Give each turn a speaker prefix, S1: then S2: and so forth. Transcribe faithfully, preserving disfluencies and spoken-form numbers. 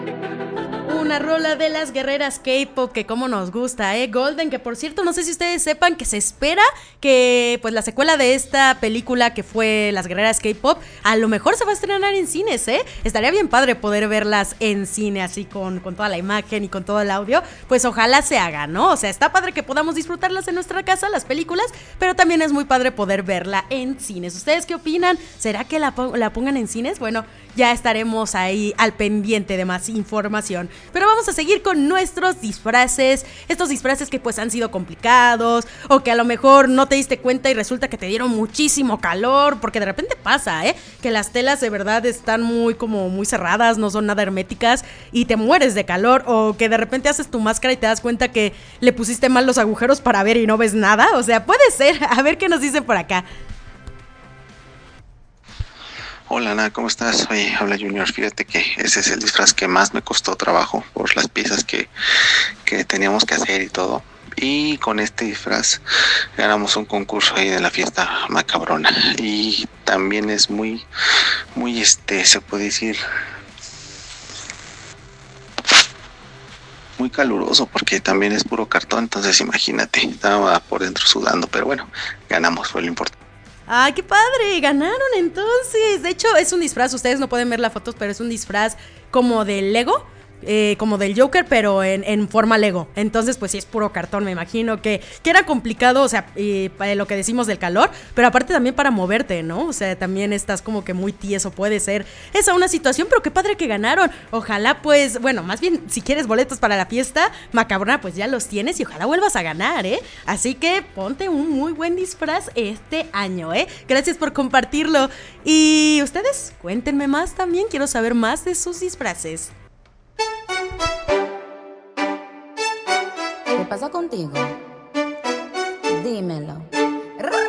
S1: Una rola de las guerreras K-pop que como nos gusta, eh, Golden, que por cierto no sé si ustedes sepan que se espera que pues la secuela de esta película que fue Las guerreras K-pop a lo mejor se va a estrenar en cines, eh, estaría bien padre poder verlas en cine así con, con toda la imagen y con todo el audio, pues ojalá se haga, ¿no? O sea, está padre que podamos disfrutarlas en nuestra casa, las películas, pero también es muy padre poder verla en cines. ¿Ustedes qué opinan? ¿Será que la, la pongan en cines? Bueno, ya estaremos ahí al pendiente de más información. Pero vamos a seguir con nuestros disfraces, estos disfraces que pues han sido complicados o que a lo mejor no te diste cuenta y resulta que te dieron muchísimo calor, porque de repente pasa, ¿eh? Que las telas de verdad están muy como muy cerradas, no son nada herméticas y te mueres de calor, o que de repente haces tu máscara y te das cuenta que le pusiste mal los agujeros para ver y no ves nada, o sea, puede ser. A ver qué nos dicen por acá.
S2: Hola Ana, ¿cómo estás? Oye, habla Junior. Fíjate que ese es el disfraz que más me costó trabajo por las piezas que, que teníamos que hacer y todo. Y con este disfraz ganamos un concurso ahí de la fiesta macabrona. Y también es muy, muy este, se puede decir, muy caluroso porque también es puro cartón. Entonces imagínate, estaba por dentro sudando, pero bueno, ganamos, fue lo importante.
S1: ¡Ay, qué padre! Ganaron entonces. De hecho, es un disfraz. Ustedes no pueden ver las fotos, pero es un disfraz como de Lego. Eh, como del Joker, pero en, en forma Lego. Entonces, pues sí, es puro cartón. Me imagino que, que era complicado, o sea, eh, para lo que decimos del calor, pero aparte también para moverte, ¿no? O sea, también estás como que muy tieso, puede ser esa una situación, pero qué padre que ganaron. Ojalá, pues, bueno, más bien, si quieres boletos para la fiesta macabrona, pues ya los tienes y ojalá vuelvas a ganar, ¿eh? Así que ponte un muy buen disfraz este año, ¿eh? Gracias por compartirlo. Y ustedes, cuéntenme más también, quiero saber más de sus disfraces.
S3: ¿Qué pasa contigo?